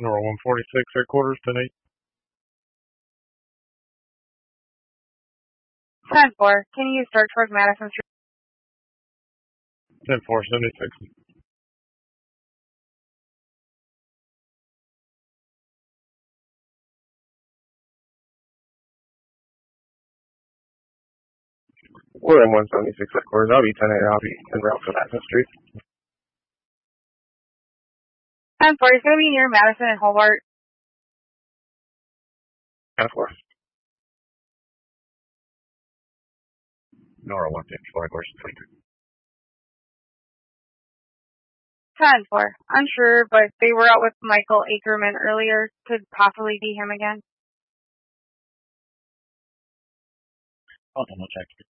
Nora 146, headquarters, 10-8. 10-4. Can you start towards Madison Street? 10-4, 76. We're in 176 headquarters. I'll be 10-8. I'll be en route to Madison Street. 10-4. It's going to be near Madison and Hobart. 10-4. Nora 154, headquarters, 10-4. 22. Unsure, but they were out with Michael Ackerman earlier. Could possibly be him again. Oh, no check.